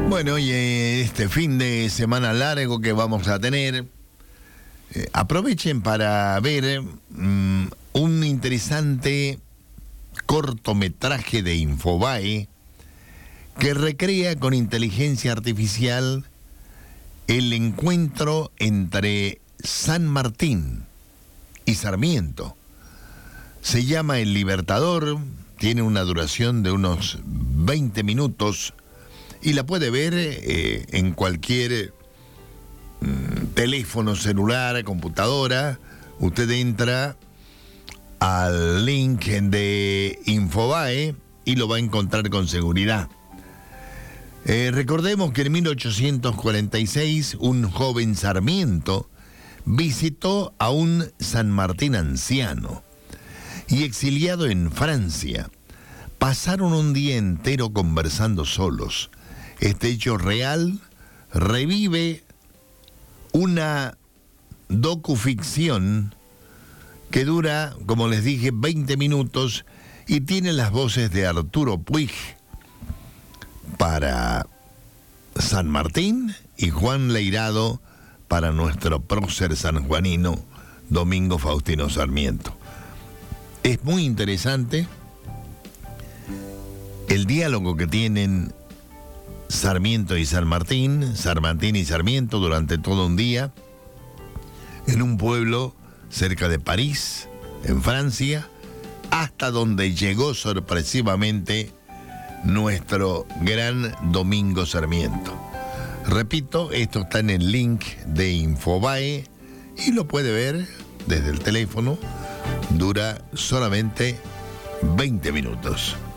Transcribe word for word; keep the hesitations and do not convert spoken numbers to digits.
Bueno, y eh, este fin de semana largo que vamos a tener, eh, aprovechen para ver mm, un interesante cortometraje de Infobae que recrea con inteligencia artificial el encuentro entre San Martín y Sarmiento. Se llama El Libertador, tiene una duración de unos veinte minutos y la puede ver eh, en cualquier mm, teléfono celular, computadora. Usted entra al link de Infobae y lo va a encontrar con seguridad. Eh, recordemos que en mil ochocientos cuarenta y seis un joven Sarmiento visitó a un San Martín anciano y exiliado en Francia. Pasaron un día entero conversando solos. Este hecho real revive una docuficción que dura, como les dije, veinte minutos y tiene las voces de Arturo Puig para San Martín y Juan Leirado para nuestro prócer sanjuanino Domingo Faustino Sarmiento. Es muy interesante el diálogo que tienen Sarmiento y San Martín, San Martín y Sarmiento durante todo un día en un pueblo cerca de París, en Francia, hasta donde llegó sorpresivamente nuestro gran Domingo Sarmiento. Repito, esto está en el link de Infobae y lo puede ver desde el teléfono. Dura solamente veinte minutos.